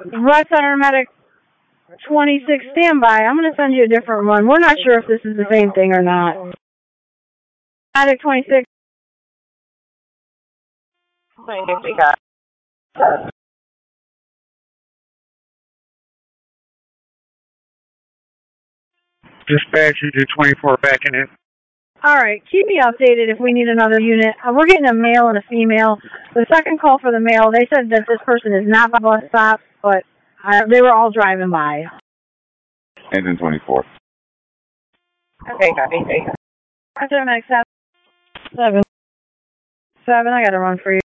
West Center Medic 26, standby. I'm going to send you a different one. We're not sure if this is the same thing or not. Medic 26. 26, we got. Dispatch, you do 24 backing in. All right, keep me updated if we need another unit. We're getting a male and a female. The second call for the male, they said that this person is not by bus stop, but they were all driving by. Engine 24. Okay, copy. Medic 7. 7, I got to run for you.